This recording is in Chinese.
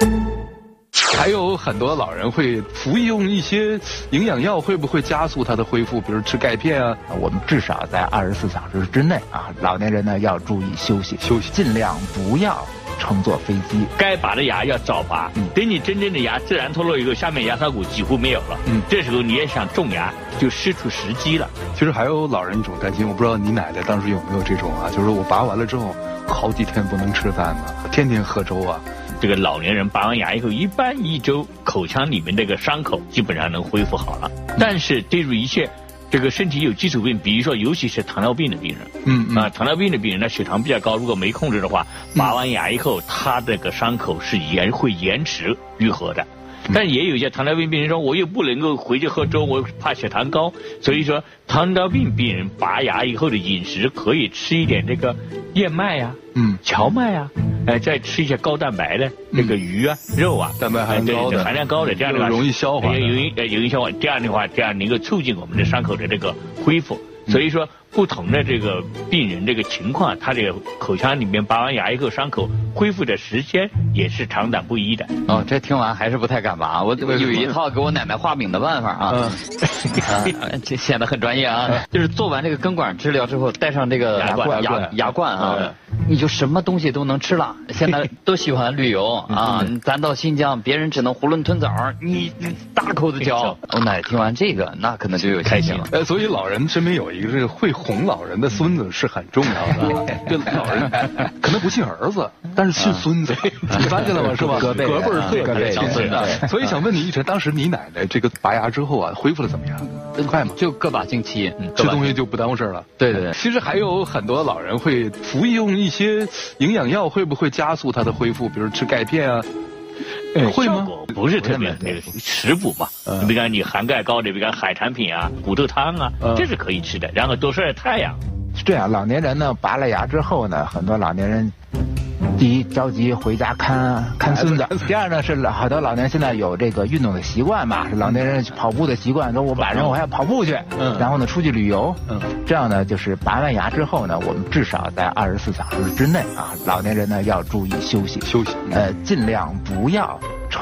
还有很多老人会服用一些营养药，会不会加速他的恢复？比如吃钙片啊。 我们至少在24小时之内啊，老年人呢要注意休息，尽量不要乘坐飞机。 该拔的牙要早拔，等你真正的牙自然脱落以后，下面牙槽骨几乎没有了，这时候你也想种牙，就失去时机了。 其实还有老人一种担心，我不知道你奶奶当时有没有这种啊，就是我拔完了之后，好几天不能吃饭呢，天天喝粥啊。 这个老年人拔完牙以后，一般1周口腔里面这个伤口基本上能恢复好了。但是记住一切，这个身体有基础病，比如说尤其是糖尿病的病人，糖尿病的病人呢血糖比较高，如果没控制的话，拔完牙以后，他这个伤口是会延迟愈合的。但也有一些糖尿病病人说，我又不能够回去喝粥，我怕血糖高，所以说糖尿病病人拔牙以后的饮食可以吃一点这个燕麦啊，荞麦啊，再吃一些高蛋白的这个鱼啊、肉啊， 蛋白含量高的，这样的话容易消化， 容易消化，这样的话，这样能够促进我们的伤口的这个恢复。所以说，不同的这个病人这个情况，他这个口腔里面拔完牙以后，伤口恢复的时间也是长短不一的。 哦，这听完还是不太敢拔。我有一套给我奶奶画饼的办法啊，这显得很专业啊。就是做完这个根管治疗之后，带上这个牙冠啊，你就什么东西都能吃了。现在都喜欢旅游啊，咱到新疆，别人只能囫囵吞枣，你大口的嚼。我奶奶听完这个，那可能就有开心了。 所以老人身边有一个这个会哄老人的孙子是很重要的。这老人可能不信儿子，但是信孙子，你发现了吗？是吧？隔辈特别亲的。所以想问你，一晨，当时你奶奶这个拔牙之后啊，恢复的怎么样？快吗？ 就个把星期， 吃东西就不耽误事了。 对。 其实还有很多老人会服用一些营养药，会不会加速他的恢复？比如吃钙片啊。会吗？ 不是特别那个食补嘛，你比如你含钙高的，比如海产品啊、骨头汤啊，这是可以吃的。然后多晒晒太阳。 是这样，老年人呢拔了牙之后呢，很多老年人第一着急回家看孙子，第二呢是好多老年人现在有这个运动的习惯嘛，是老年人跑步的习惯，说我晚上我还要跑步去，然后呢出去旅游，这样呢就是拔完牙之后呢，我们至少在24小时之内啊，老年人呢要注意休息，尽量不要